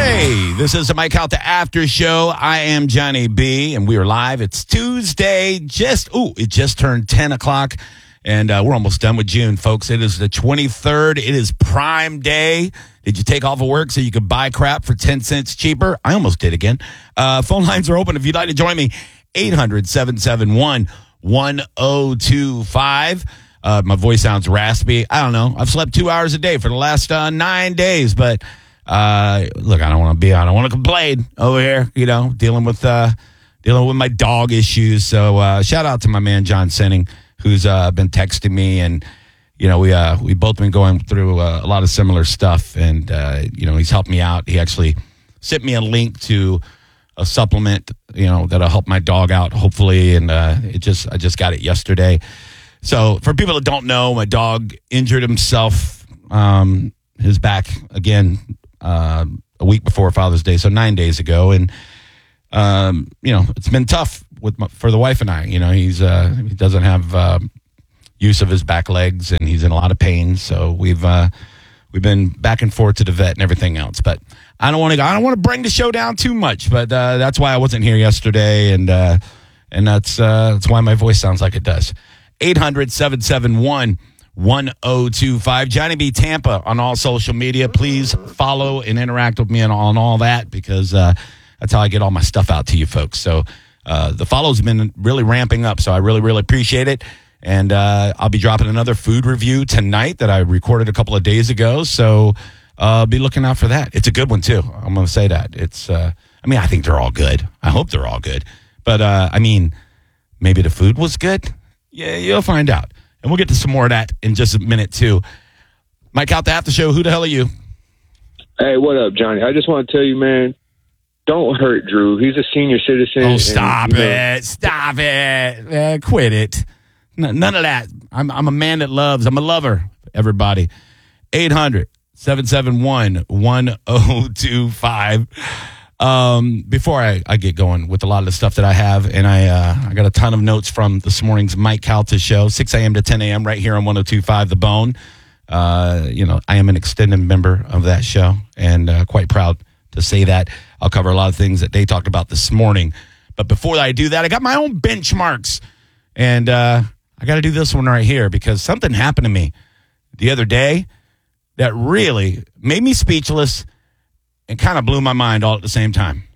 Hey, this is the Mike Out the After Show. I am Johnny B, and we are live. It's Tuesday. It just turned 10 o'clock, and we're almost done with June, folks. It is the 23rd. It is Prime Day. Did you take off of work so you could buy crap for 10 cents cheaper? I almost did again. Phone lines are open if you'd like to join me. 800-771-1025. My voice sounds raspy. I don't know. I've slept 2 hours a day for the last 9 days, but look, I don't want to complain over here, dealing with my dog issues. So shout out to my man John Senning, who's been texting me, and we both been going through a lot of similar stuff, and he's helped me out. He actually sent me a link to a supplement, that'll help my dog out, hopefully, and I just got it yesterday. So for people that don't know, my dog injured himself, his back again, a week before Father's Day, so 9 days ago, and it's been tough for the wife and I. He doesn't have use of his back legs, and he's in a lot of pain. So we've been back and forth to the vet and everything else. But I don't want to bring the show down too much. But that's why I wasn't here yesterday, and that's why my voice sounds like it does. 800-771-1025. Johnny B. Tampa on all social media. Please follow and interact with me on all that, because that's how I get all my stuff out to you folks. So the follows have been really ramping up, so I really, really appreciate it. And I'll be dropping another food review tonight that I recorded a couple of days ago, so be looking out for that. It's a good one, too. I'm going to say that. It's, I think they're all good. I hope they're all good. But, maybe the food was good? Yeah, you'll find out. And we'll get to some more of that in just a minute, too. Mike Out the After Show, who the hell are you? Hey, what up, Johnny? I just want to tell you, man, don't hurt Drew. He's a senior citizen. Oh, stop it. Stop it. Quit it. None of that. I'm a man that loves. I'm a lover, everybody. 800-771-1025. Before I get going with a lot of the stuff that I have, and I got a ton of notes from this morning's Mike Calta show, 6 a.m. to 10 a.m. right here on 102.5 The Bone. I am an extended member of that show, and quite proud to say that. I'll cover a lot of things that they talked about this morning. But before I do that, I got my own benchmarks, and I got to do this one right here, because something happened to me the other day that really made me speechless and kind of blew my mind all at the same time.